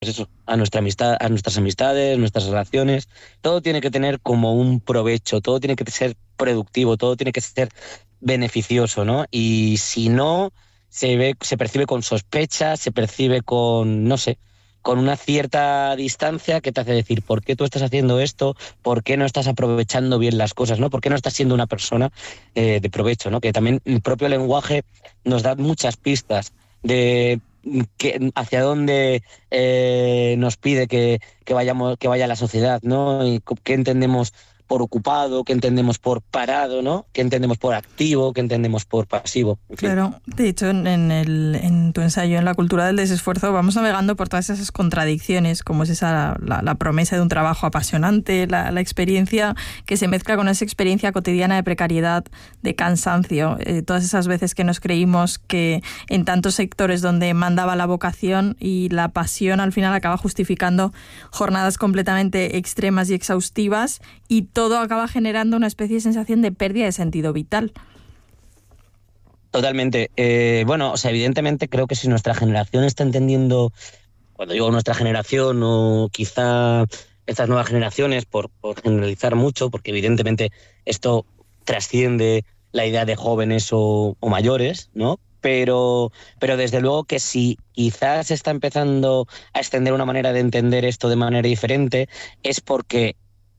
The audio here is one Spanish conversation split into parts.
eso, a nuestra amistad, a nuestras amistades, nuestras relaciones. Todo tiene que tener como un provecho, todo tiene que ser productivo, todo tiene que ser beneficioso, ¿no? Y si no, se percibe con sospecha, se percibe con, no sé, con una cierta distancia que te hace decir, ¿por qué tú estás haciendo esto? ¿Por qué no estás aprovechando bien las cosas? ¿No? ¿Por qué no estás siendo una persona de provecho? ¿No? Que también el propio lenguaje nos da muchas pistas de hacia dónde nos pide que vayamos, que vaya la sociedad, ¿no? Y qué entendemos por ocupado, qué entendemos por parado, ¿no? Qué entendemos por activo, qué entendemos por pasivo, en fin. Claro, de hecho, en tu ensayo en la cultura del desesfuerzo vamos navegando por todas esas contradicciones, como es esa la promesa de un trabajo apasionante, la experiencia que se mezcla con esa experiencia cotidiana de precariedad, de cansancio, todas esas veces que nos creímos que en tantos sectores donde mandaba la vocación y la pasión al final acaba justificando jornadas completamente extremas y exhaustivas, y todo acaba generando una especie de sensación de pérdida de sentido vital. Totalmente. Bueno, o sea, evidentemente creo que si nuestra generación está entendiendo, cuando digo nuestra generación o quizá estas nuevas generaciones, por generalizar mucho, porque evidentemente esto trasciende la idea de jóvenes o mayores, ¿no? Pero desde luego que si quizás se está empezando a extender una manera de entender esto de manera diferente, es porque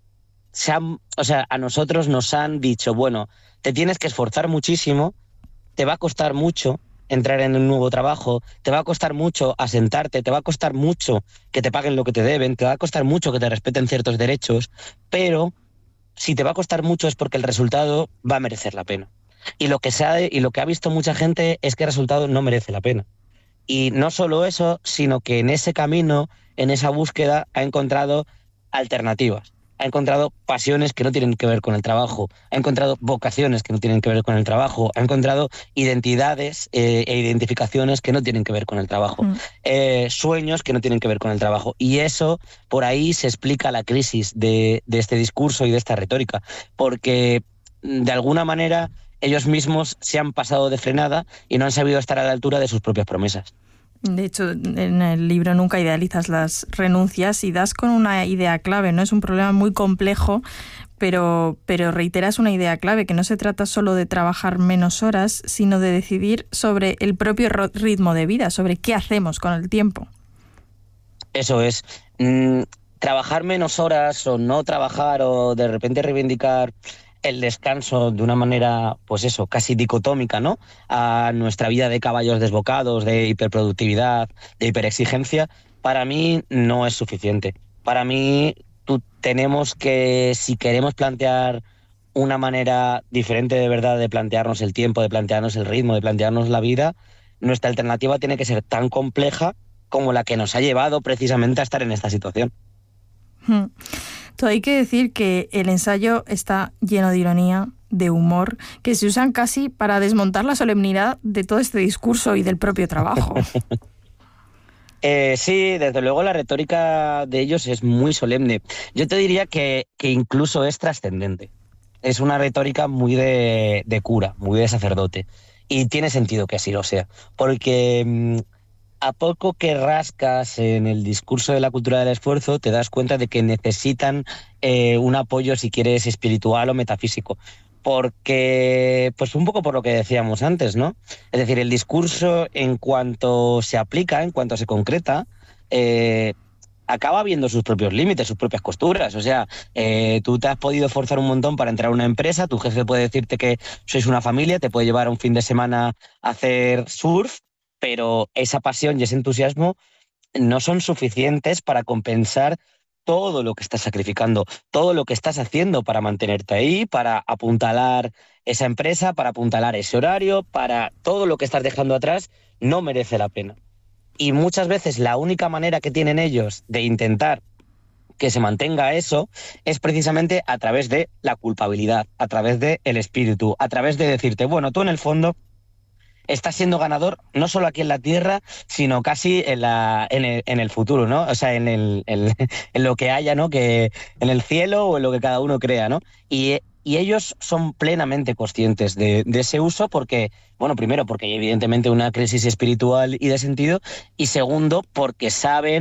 o sea, a nosotros nos han dicho, bueno, te tienes que esforzar muchísimo, te va a costar mucho entrar en un nuevo trabajo, te va a costar mucho asentarte, te va a costar mucho que te paguen lo que te deben, te va a costar mucho que te respeten ciertos derechos, pero si te va a costar mucho es porque el resultado va a merecer la pena. Y lo que ha visto mucha gente es que el resultado no merece la pena. Y no solo eso, sino que en ese camino, en esa búsqueda, ha encontrado alternativas, ha encontrado pasiones que no tienen que ver con el trabajo, ha encontrado vocaciones que no tienen que ver con el trabajo, ha encontrado identidades e identificaciones que no tienen que ver con el trabajo, sueños que no tienen que ver con el trabajo. Y eso, por ahí se explica la crisis de este discurso y de esta retórica, porque de alguna manera ellos mismos se han pasado de frenada y no han sabido estar a la altura de sus propias promesas. De hecho, en el libro Nunca idealizas las renuncias y das con una idea clave, ¿no? Es un problema muy complejo, pero reiteras una idea clave, que no se trata solo de trabajar menos horas, sino de decidir sobre el propio ritmo de vida, sobre qué hacemos con el tiempo. Eso es. Trabajar menos horas o no trabajar o de repente reivindicar el descanso de una manera, pues eso, casi dicotómica, ¿no? A nuestra vida de caballos desbocados, de hiperproductividad, de hiperexigencia, para mí no es suficiente. Para mí tenemos que, si queremos plantear una manera diferente de verdad de plantearnos el tiempo, de plantearnos el ritmo, de plantearnos la vida, nuestra alternativa tiene que ser tan compleja como la que nos ha llevado precisamente a estar en esta situación. Todo hay que decir que el ensayo está lleno de ironía, de humor, que se usan casi para desmontar la solemnidad de todo este discurso y del propio trabajo. Sí, desde luego la retórica de ellos es muy solemne. Yo te diría que incluso es trascendente. Es una retórica muy de cura, muy de sacerdote. Y tiene sentido que así lo sea. Porque a poco que rascas en el discurso de la cultura del esfuerzo, te das cuenta de que necesitan un apoyo, si quieres, espiritual o metafísico. Porque, pues un poco por lo que decíamos antes, ¿no? Es decir, el discurso, en cuanto se aplica, en cuanto se concreta, acaba viendo sus propios límites, sus propias costuras. O sea, tú te has podido esforzar un montón para entrar a una empresa, tu jefe puede decirte que sois una familia, te puede llevar un fin de semana a hacer surf, pero esa pasión y ese entusiasmo no son suficientes para compensar todo lo que estás sacrificando, todo lo que estás haciendo para mantenerte ahí, para apuntalar esa empresa, para apuntalar ese horario, para todo lo que estás dejando atrás, no merece la pena. Y muchas veces la única manera que tienen ellos de intentar que se mantenga eso es precisamente a través de la culpabilidad, a través del espíritu, a través de decirte, bueno, tú en el fondo estás siendo ganador no solo aquí en la Tierra, sino casi en el futuro, ¿no? O sea, en lo que haya, ¿no? Que en el cielo o en lo que cada uno crea, ¿no? Y ellos son plenamente conscientes de ese uso porque, bueno, primero porque hay evidentemente una crisis espiritual y de sentido, y segundo porque saben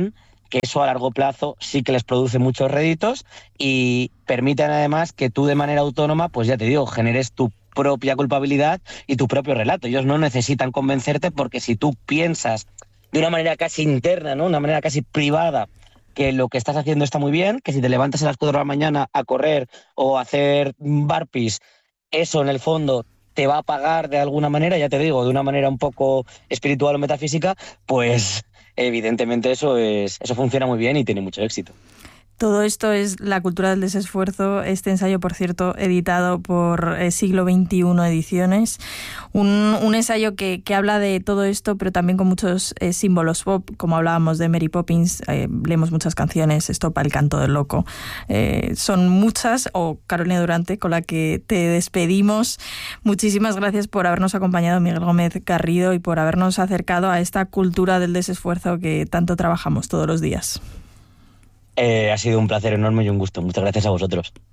que eso a largo plazo sí que les produce muchos réditos y permiten además que tú de manera autónoma, pues ya te digo, generes tu propia culpabilidad y tu propio relato. Ellos no necesitan convencerte porque si tú piensas de una manera casi interna, ¿no? Una manera casi privada, que lo que estás haciendo está muy bien, que si te levantas a las 4 de la mañana a correr o a hacer burpees, eso en el fondo te va a pagar de alguna manera, ya te digo, de una manera un poco espiritual o metafísica, pues evidentemente eso funciona muy bien y tiene mucho éxito. Todo esto es La cultura del desesfuerzo, este ensayo, por cierto, editado por Siglo XXI Ediciones. Un ensayo que habla de todo esto, pero también con muchos símbolos pop, como hablábamos de Mary Poppins, leemos muchas canciones, Estopa, El canto del loco. Son muchas, o Carolina Durante, con la que te despedimos. Muchísimas gracias por habernos acompañado, Miguel Gómez Garrido, y por habernos acercado a esta cultura del desesfuerzo que tanto trabajamos todos los días. Ha sido un placer enorme y un gusto. Muchas gracias a vosotros.